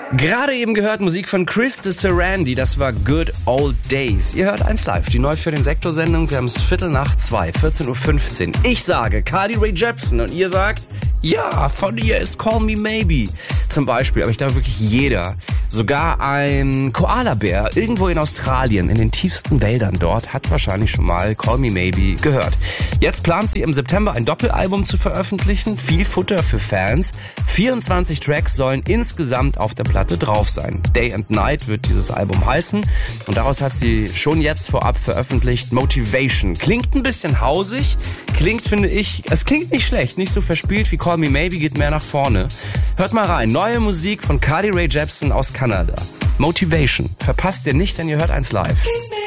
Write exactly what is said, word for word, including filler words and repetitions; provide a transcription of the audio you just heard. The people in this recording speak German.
Gerade eben gehört Musik von Chris de Sarandi, das war Good Old Days. Ihr hört eins live, die neu für den Sektor-Sendung. Wir haben es Viertel nach zwei, vierzehn Uhr fünfzehn. Ich sage Carly Rae Jepsen und ihr sagt, ja, von ihr ist Call Me Maybe zum Beispiel. Aber ich glaube wirklich jeder, sogar ein Koalabär irgendwo in Australien, in den tiefsten Wäldern dort, hat wahrscheinlich schon mal Call Me Maybe gehört. Jetzt plant sie im September ein Doppelalbum zu veröffentlichen. Viel Futter für Fans. vierundzwanzig Tracks sollen insgesamt auf der Platte drauf sein. Day and Night wird dieses Album heißen. Und daraus hat sie schon jetzt vorab veröffentlicht Motivation. Klingt ein bisschen hausig. Klingt, finde ich, es klingt nicht schlecht. Nicht so verspielt wie Call Me Maybe, geht mehr nach vorne. Hört mal rein. Neue Musik von Carly Rae Jepsen aus Kanada. Motivation. Verpasst ihr nicht, denn ihr hört eins live.